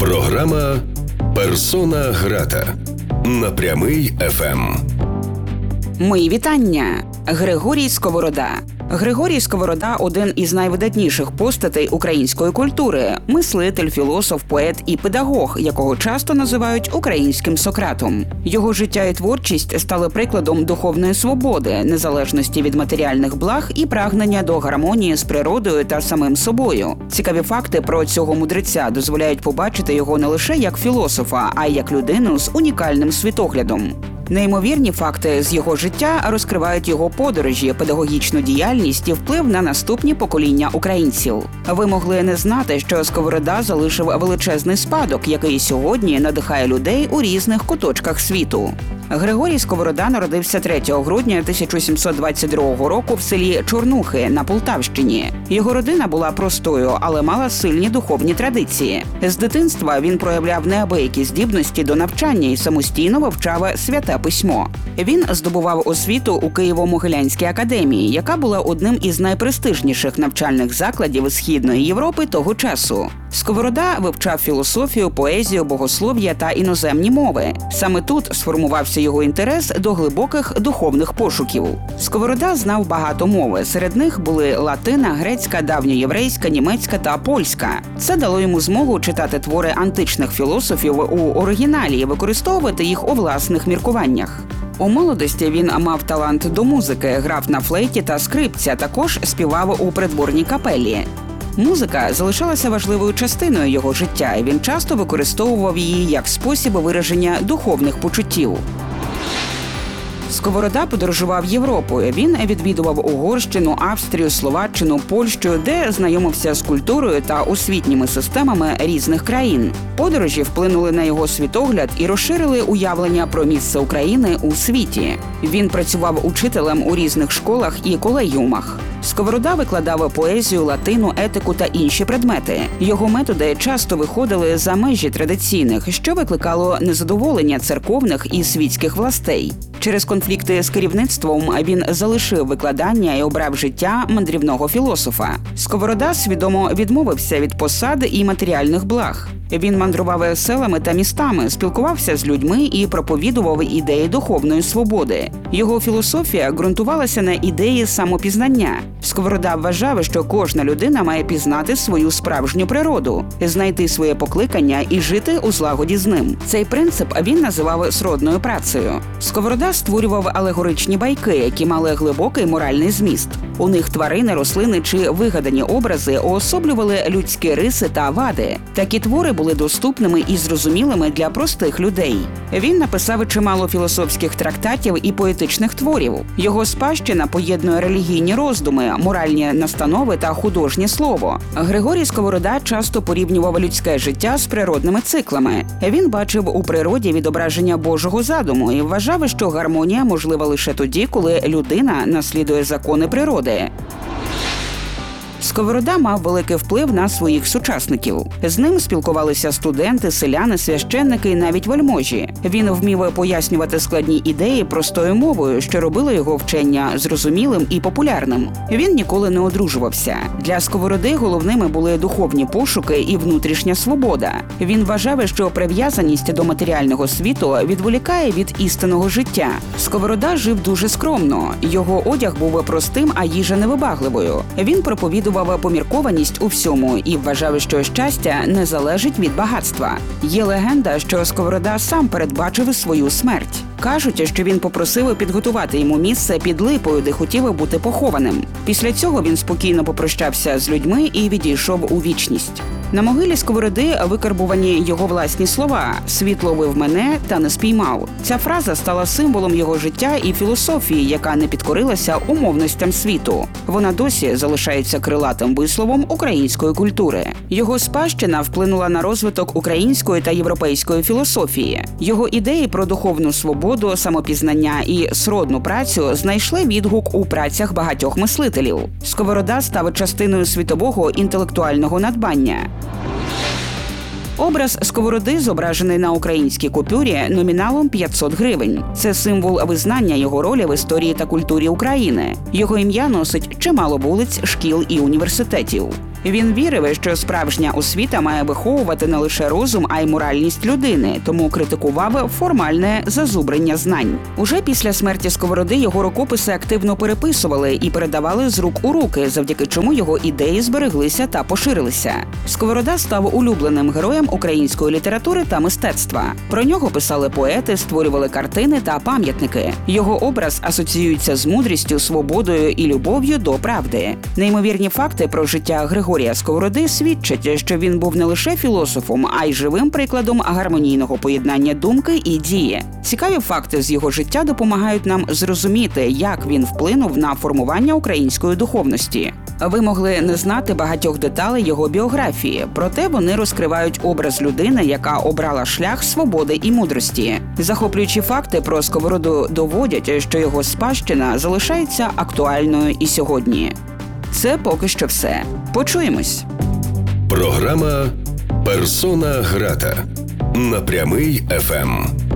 Програма «Персона грата» на Прямий ФМ. Мої вітання! Григорій Сковорода. Григорій Сковорода – один із найвидатніших постатей української культури – мислитель, філософ, поет і педагог, якого часто називають українським Сократом. Його життя і творчість стали прикладом духовної свободи, незалежності від матеріальних благ і прагнення до гармонії з природою та самим собою. Цікаві факти про цього мудреця дозволяють побачити його не лише як філософа, а й як людину з унікальним світоглядом. Неймовірні факти з його життя розкривають його подорожі, педагогічну діяльність і вплив на наступні покоління українців. Ви могли не знати, що Сковорода залишив величезний спадок, який сьогодні надихає людей у різних куточках світу. Григорій Сковорода народився 3 грудня 1722 року в селі Чорнухи на Полтавщині. Його родина була простою, але мала сильні духовні традиції. З дитинства він проявляв неабиякі здібності до навчання і самостійно вивчав святе письмо. Він здобував освіту у Києво-Могилянській академії, яка була одним із найпрестижніших навчальних закладів Східної Європи того часу. Сковорода вивчав філософію, поезію, богослов'я та іноземні мови. Саме тут сформувався його інтерес до глибоких духовних пошуків. Сковорода знав багато мови. Серед них були латина, грецька, давньоєврейська, німецька та польська. Це дало йому змогу читати твори античних філософів у оригіналі і використовувати їх у власних міркуваннях. У молодості він мав талант до музики, грав на флейті та скрипці, а також співав у придворній капелі. Музика залишалася важливою частиною його життя, і він часто використовував її як спосіб вираження духовних почуттів. Сковорода подорожував Європою. Він відвідував Угорщину, Австрію, Словаччину, Польщу, де знайомився з культурою та освітніми системами різних країн. Подорожі вплинули на його світогляд і розширили уявлення про місце України у світі. Він працював учителем у різних школах і колегіумах. Сковорода викладав поезію, латину, етику та інші предмети. Його методи часто виходили за межі традиційних, що викликало незадоволення церковних і світських властей. Через конфлікти з керівництвом він залишив викладання і обрав життя мандрівного філософа. Сковорода свідомо відмовився від посад і матеріальних благ. Він мандрував селами та містами, спілкувався з людьми і проповідував ідеї духовної свободи. Його філософія ґрунтувалася на ідеї самопізнання. Сковорода вважав, що кожна людина має пізнати свою справжню природу, знайти своє покликання і жити у злагоді з ним. Цей принцип він називав сродною працею. Сковорода створював алегоричні байки, які мали глибокий моральний зміст. У них тварини, рослини чи вигадані образи уособлювали людські риси та вади. Такі твори були доступними і зрозумілими для простих людей. Він написав чимало філософських трактатів і поетичних творів. Його спадщина поєднує релігійні роздуми, моральні настанови та художнє слово. Григорій Сковорода часто порівнював людське життя з природними циклами. Він бачив у природі відображення Божого задуму і вважав, що гармонія можлива лише тоді, коли людина наслідує закони природи. Сковорода мав великий вплив на своїх сучасників. З ним спілкувалися студенти, селяни, священники і навіть вельможі. Він вмів пояснювати складні ідеї простою мовою, що робило його вчення зрозумілим і популярним. Він ніколи не одружувався. Для Сковороди головними були духовні пошуки і внутрішня свобода. Він вважав, що прив'язаність до матеріального світу відволікає від істинного життя. Сковорода жив дуже скромно. Його одяг був простим, а їжа невибагливою. Він проповідував поміркованість у всьому і вважав, що щастя не залежить від багатства. Є легенда, що Сковорода сам передбачив свою смерть. Кажуть, що він попросив підготувати йому місце під липою, де хотів бути похованим. Після цього він спокійно попрощався з людьми і відійшов у вічність. На могилі Сковороди викарбувані його власні слова «Світ ловив мене та не спіймав». Ця фраза стала символом його життя і філософії, яка не підкорилася умовностям світу. Вона досі залишається крилатим висловом української культури. Його спадщина вплинула на розвиток української та європейської філософії. Його ідеї про духовну свободу, самопізнання і сродну працю знайшли відгук у працях багатьох мислителів. Сковорода став частиною світового інтелектуального надбання. Образ Сковороди зображений на українській купюрі номіналом 500 гривень. Це символ визнання його ролі в історії та культурі України. Його ім'я носить чимало вулиць, шкіл і університетів. Він вірив, що справжня освіта має виховувати не лише розум, а й моральність людини, тому критикував формальне зазубрення знань. Уже після смерті Сковороди його рукописи активно переписували і передавали з рук у руки, завдяки чому його ідеї збереглися та поширилися. Сковорода став улюбленим героєм української літератури та мистецтва. Про нього писали поети, створювали картини та пам'ятники. Його образ асоціюється з мудрістю, свободою і любов'ю до правди. Неймовірні факти про життя Григорія Сковороди свідчать, що він був не лише філософом, а й живим прикладом гармонійного поєднання думки і дії. Цікаві факти з його життя допомагають нам зрозуміти, як він вплинув на формування української духовності. Ви могли не знати багатьох деталей його біографії, проте вони розкривають образ людини, яка обрала шлях свободи і мудрості. Захоплюючі факти про Сковороду доводять, що його спадщина залишається актуальною і сьогодні. Це поки що все. Почуємось. Програма «Персона грата» на Прямий ФМ.